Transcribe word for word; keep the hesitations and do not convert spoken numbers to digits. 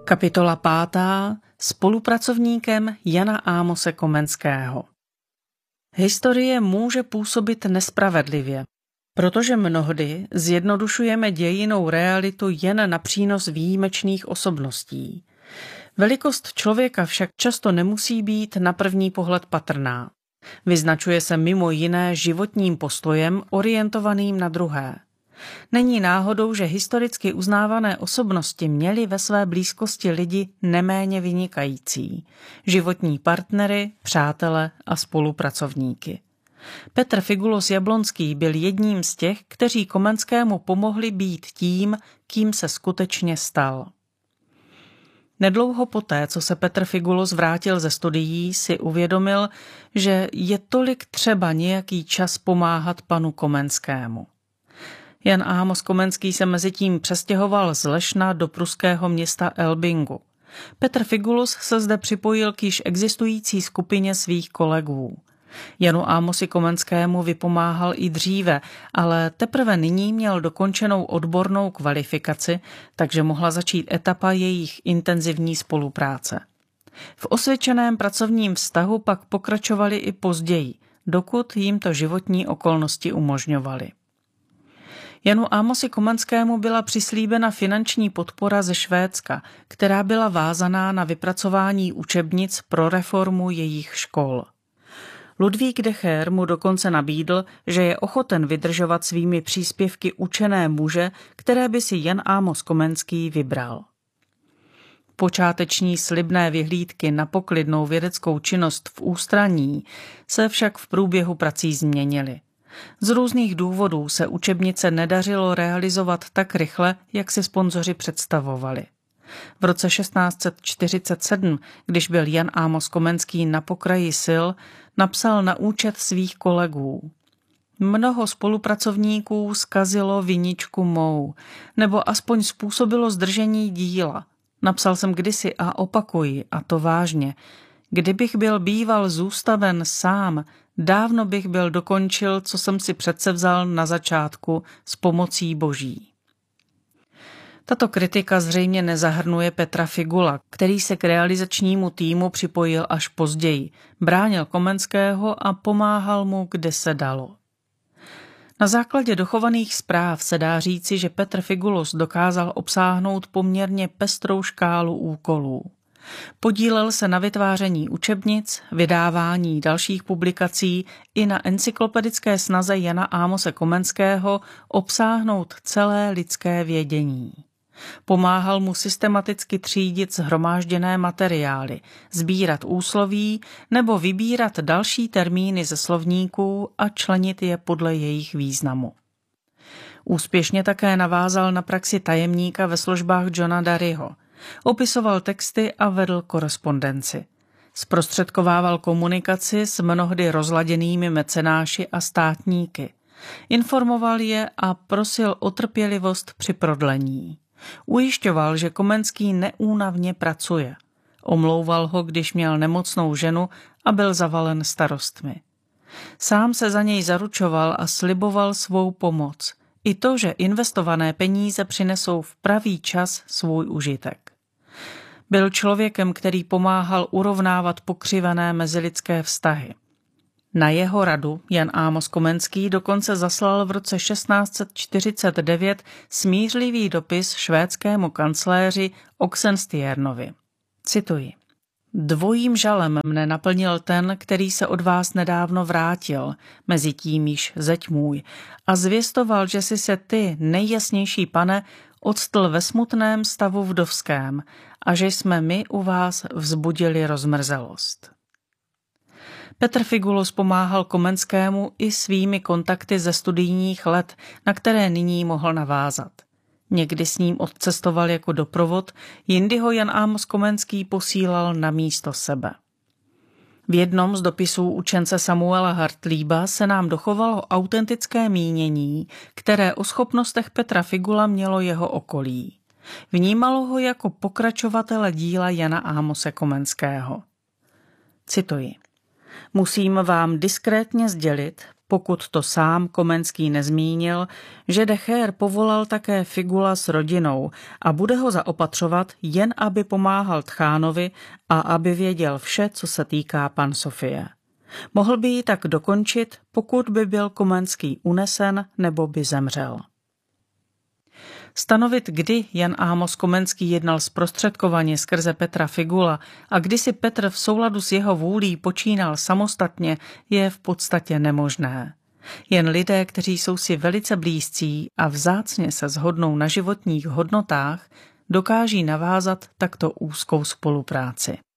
Kapitola pátá. Spolupracovníkem Jana Ámose Komenského. Historie může působit nespravedlivě, protože mnohdy zjednodušujeme dějinnou realitu jen na přínos výjimečných osobností. Velikost člověka však často nemusí být na první pohled patrná. Vyznačuje se mimo jiné životním postojem orientovaným na druhé. Není náhodou, že historicky uznávané osobnosti měly ve své blízkosti lidi neméně vynikající, životní partnery, přátele a spolupracovníky. Petr Figulos Jablonský byl jedním z těch, kteří Komenskému pomohli být tím, kým se skutečně stal. Nedlouho poté, co se Petr Figulos vrátil ze studií, si uvědomil, že je tolik třeba nějaký čas pomáhat panu Komenskému. Jan Ámos Komenský se mezitím přestěhoval z Lešna do pruského města Elbingu. Petr Figulos se zde připojil k již existující skupině svých kolegů. Janu Ámosi Komenskému vypomáhal i dříve, ale teprve nyní měl dokončenou odbornou kvalifikaci, takže mohla začít etapa jejich intenzivní spolupráce. V osvědčeném pracovním vztahu pak pokračovali i později, dokud jim to životní okolnosti umožňovaly. Janu Ámosi Komenskému byla přislíbena finanční podpora ze Švédska, která byla vázaná na vypracování učebnic pro reformu jejich škol. Ludvík Decher mu dokonce nabídl, že je ochoten vydržovat svými příspěvky učené muže, které by si Jan Ámos Komenský vybral. Počáteční slibné vyhlídky na poklidnou vědeckou činnost v ústraní se však v průběhu prací změnily. Z různých důvodů se učebnice nedařilo realizovat tak rychle, jak si sponzoři představovali. V roce šestnáct set čtyřicet sedm, když byl Jan Ámos Komenský na pokraji sil, napsal na účet svých kolegů: Mnoho spolupracovníků zkazilo viničku mou, nebo aspoň způsobilo zdržení díla. Napsal jsem kdysi a opakuji, a to vážně. Kdybych byl býval zůstaven sám, dávno bych byl dokončil, co jsem si předsevzal na začátku s pomocí Boží. Tato kritika zřejmě nezahrnuje Petra Figula, který se k realizačnímu týmu připojil až později, bránil Komenského a pomáhal mu, kde se dalo. Na základě dochovaných zpráv se dá říci, že Petr Figulos dokázal obsáhnout poměrně pestrou škálu úkolů. Podílel se na vytváření učebnic, vydávání dalších publikací i na encyklopedické snaze Jana Ámose Komenského obsáhnout celé lidské vědění. Pomáhal mu systematicky třídit shromážděné materiály, sbírat úsloví nebo vybírat další termíny ze slovníků a členit je podle jejich významu. Úspěšně také navázal na praxi tajemníka ve službách Johna Daryho. Opisoval texty a vedl korespondenci. Zprostředkovával komunikaci s mnohdy rozladěnými mecenáši a státníky. Informoval je a prosil o trpělivost při prodlení. Ujišťoval, že Komenský neúnavně pracuje. Omlouval ho, když měl nemocnou ženu a byl zavalen starostmi. Sám se za něj zaručoval a sliboval svou pomoc. I to, že investované peníze přinesou v pravý čas svůj užitek. Byl člověkem, který pomáhal urovnávat pokřivené mezilidské vztahy. Na jeho radu Jan Ámos Komenský dokonce zaslal v roce šestnáct set čtyřicet devět smířlivý dopis švédskému kancléři Oxenstiernovi. Cituji. Dvojím žalem mne naplnil ten, který se od vás nedávno vrátil, mezi tím již zeď můj, a zvěstoval, že si se ty, nejjasnější pane, odstl ve smutném stavu vdovském a že jsme my u vás vzbudili rozmrzelost. Petr Figulos pomáhal Komenskému i svými kontakty ze studijních let, na které nyní mohl navázat. Někdy s ním odcestoval jako doprovod, jindy ho Jan Ámos Komenský posílal na místo sebe. V jednom z dopisů učence Samuela Hartlíba se nám dochovalo autentické mínění, které o schopnostech Petra Figula mělo jeho okolí. Vnímalo ho jako pokračovatele díla Jana Ámose Komenského. Cituji. Musím vám diskrétně sdělit, pokud to sám Komenský nezmínil, že de Geer povolal také Figula s rodinou a bude ho zaopatřovat, jen aby pomáhal tchánovi a aby věděl vše, co se týká pan Sofie. Mohl by ji tak dokončit, pokud by byl Komenský unesen nebo by zemřel. Stanovit, kdy Jan Amos Komenský jednal zprostředkovaně skrze Petra Figula a kdy si Petr v souladu s jeho vůlí počínal samostatně, je v podstatě nemožné. Jen lidé, kteří jsou si velice blízcí a vzácně se shodnou na životních hodnotách, dokáží navázat takto úzkou spolupráci.